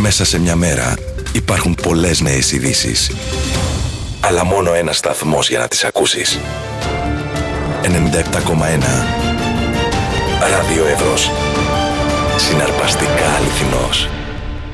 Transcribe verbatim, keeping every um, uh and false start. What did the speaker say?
Μέσα σε μια μέρα υπάρχουν πολλές νέες ειδήσεις. Αλλά μόνο ένας σταθμός για να τις ακούσεις. ενενήντα επτά κόμμα ένα Ράδιο Εύρος. Συναρπαστικά αληθινός.